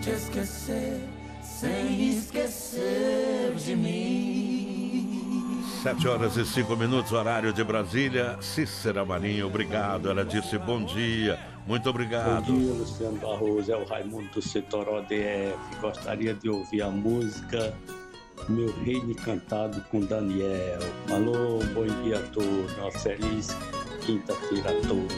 te esquecer, sem esquecer de mim. 7h05, horário de Brasília. Cícera Marinho, obrigado. Ela disse bom dia, muito obrigado. Bom dia, Luciano Barroso, é o Raimundo do Setoró DF. Gostaria de ouvir a música Meu Reino Cantado com Daniel. Alô, bom dia a todos, uma feliz quinta-feira a todos.